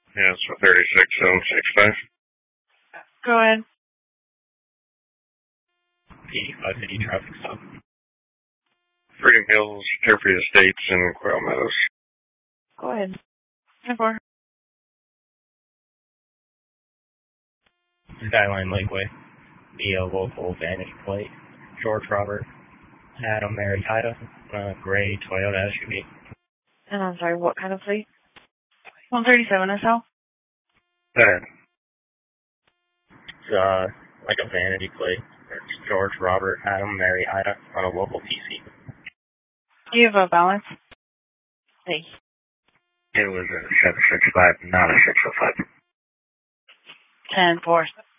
Yeah, it's for 36-765. Go ahead. P550 traffic stop. Freedom Hills, Jeffrey Estates, and Quail Meadows. Go ahead. 10-4. Skyline Lakeway. The local vantage plate. George Robert. Adam Mary Ida. Gray Toyota SUV. And I'm sorry, what kind of plate? 137 SL? Go ahead. It's like a vanity plate. It's George Robert Adam Mary Ida on a local PC. Do you have a balance? Hey. It was a 765, not a 605. 10-4.